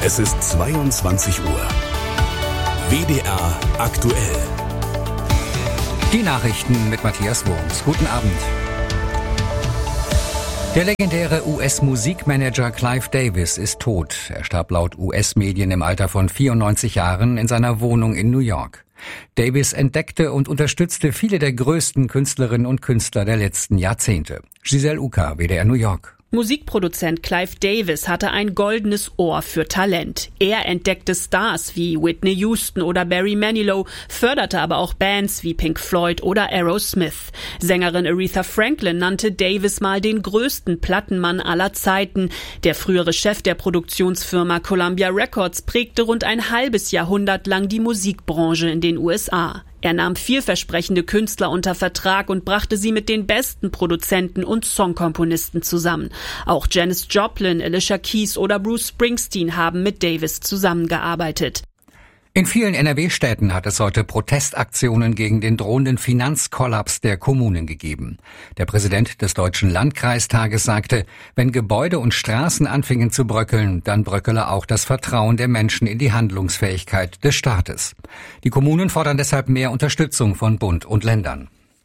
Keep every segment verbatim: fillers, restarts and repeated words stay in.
Es ist zweiundzwanzig Uhr. W D R aktuell. Die Nachrichten mit Matthias Wurms. Guten Abend. Der legendäre U S-Musikmanager Clive Davis ist tot. Er starb laut U S-Medien im Alter von vierundneunzig Jahren in seiner Wohnung in New York. Davis entdeckte und unterstützte viele der größten Künstlerinnen und Künstler der letzten Jahrzehnte. Giselle Uka, W D R New York. Musikproduzent Clive Davis hatte ein goldenes Ohr für Talent. Er entdeckte Stars wie Whitney Houston oder Barry Manilow, förderte aber auch Bands wie Pink Floyd oder Aerosmith. Sängerin Aretha Franklin nannte Davis mal den größten Plattenmann aller Zeiten. Der frühere Chef der Produktionsfirma Columbia Records prägte rund ein halbes Jahrhundert lang die Musikbranche in den U S A. Er nahm vielversprechende Künstler unter Vertrag und brachte sie mit den besten Produzenten und Songkomponisten zusammen. Auch Janis Joplin, Alicia Keys oder Bruce Springsteen haben mit Davis zusammengearbeitet. In vielen N R W-Städten hat es heute Protestaktionen gegen den drohenden Finanzkollaps der Kommunen gegeben. Der Präsident des Deutschen Landkreistages sagte, wenn Gebäude und Straßen anfingen zu bröckeln, dann bröckele auch das Vertrauen der Menschen in die Handlungsfähigkeit des Staates. Die Kommunen fordern deshalb mehr Unterstützung von Bund und Ländern.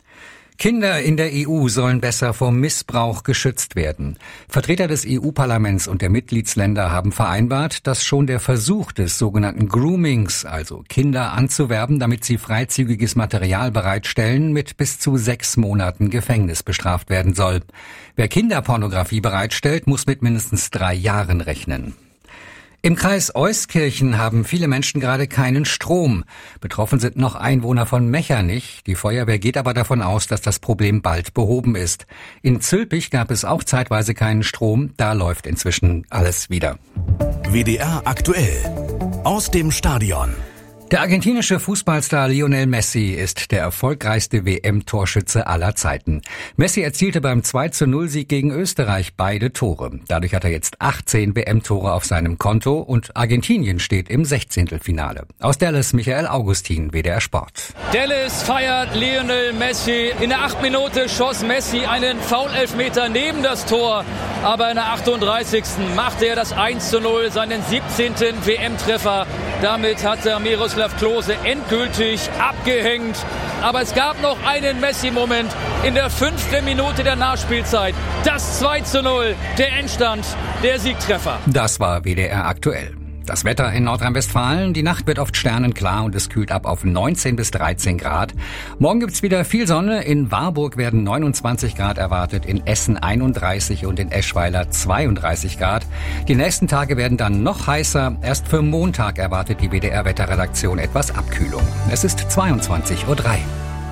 Kinder in der E U sollen besser vor Missbrauch geschützt werden. Vertreter des E U-Parlaments und der Mitgliedsländer haben vereinbart, dass schon der Versuch des sogenannten Groomings, also Kinder anzuwerben, damit sie freizügiges Material bereitstellen, mit bis zu sechs Monaten Gefängnis bestraft werden soll. Wer Kinderpornografie bereitstellt, muss mit mindestens drei Jahren rechnen. Im Kreis Euskirchen haben viele Menschen gerade keinen Strom. Betroffen sind noch Einwohner von Mechernich. Die Feuerwehr geht aber davon aus, dass das Problem bald behoben ist. In Zülpich gab es auch zeitweise keinen Strom. Da läuft inzwischen alles wieder. W D R aktuell. Aus dem Stadion. Der argentinische Fußballstar Lionel Messi ist der erfolgreichste W M-Torschütze aller Zeiten. Messi erzielte beim zwei zu null Sieg gegen Österreich beide Tore. Dadurch hat er jetzt achtzehn W M-Tore auf seinem Konto und Argentinien steht im Sechzehntelfinale. Aus Dallas Michael Augustin, W D R Sport. Dallas feiert Lionel Messi. In der achten Minute schoss Messi einen Foul-Elfmeter neben das Tor. Aber in der achtunddreißigsten machte er das eins zu null, seinen siebzehnten W M-Treffer. Damit hat er Miroslav Klose endgültig abgehängt. Aber es gab noch einen Messi-Moment in der fünften Minute der Nachspielzeit. Das zwei zu null, der Endstand, der Siegtreffer. Das war W D R aktuell. Das Wetter in Nordrhein-Westfalen. Die Nacht wird oft sternenklar und es kühlt ab auf neunzehn bis dreizehn Grad. Morgen gibt's wieder viel Sonne. In Warburg werden neunundzwanzig Grad erwartet, in Essen einunddreißig und in Eschweiler zweiunddreißig Grad. Die nächsten Tage werden dann noch heißer. Erst für Montag erwartet die W D R-Wetterredaktion etwas Abkühlung. Es ist zweiundzwanzig Uhr drei.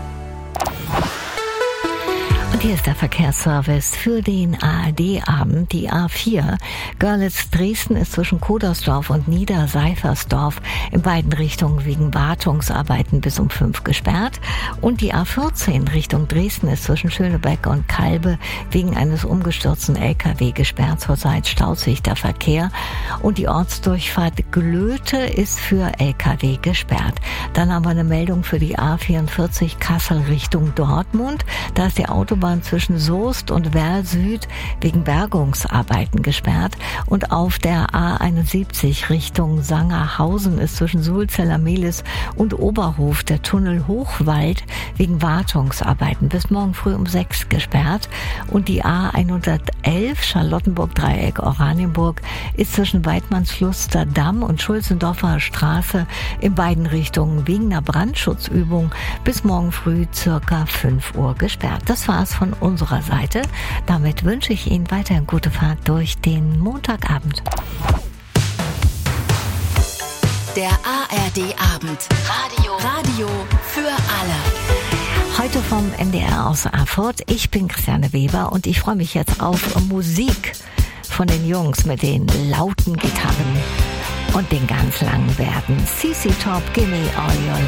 Und hier ist der Verkehrsservice für den A R D-Abend. Die A vier Görlitz-Dresden ist zwischen Kodersdorf und Niederseifersdorf in beiden Richtungen wegen Wartungsarbeiten bis um fünf gesperrt. Und die A vierzehn Richtung Dresden ist zwischen Schönebeck und Kalbe wegen eines umgestürzten L K W gesperrt. Zurzeit staut sich der Verkehr. Und die Ortsdurchfahrt Glöte ist für L K W gesperrt. Dann haben wir eine Meldung für die A vierundvierzig Kassel Richtung Dortmund. Da ist die Autobahn zwischen Soest und Werl Süd wegen Bergungsarbeiten gesperrt. Und auf der A einundsiebzig Richtung Sangerhausen ist zwischen Sulzeller Mehlis und Oberhof der Tunnel Hochwald wegen Wartungsarbeiten bis morgen früh um sechs gesperrt. Und die A hundertelf Charlottenburg-Dreieck Oranienburg ist zwischen Weidmannsfluster Damm und Schulzendorfer Straße in beiden Richtungen wegen einer Brandschutzübung bis morgen früh circa fünf Uhr gesperrt. Das war's von unserer Seite. Damit wünsche ich Ihnen weiterhin gute Fahrt durch den Montagabend. Der A R D-Abend. Radio. Radio für alle. Heute vom M D R aus Erfurt. Ich bin Christiane Weber und ich freue mich jetzt auf Musik von den Jungs mit den lauten Gitarren und den ganz langen Verben. C C Top, Gimme All Your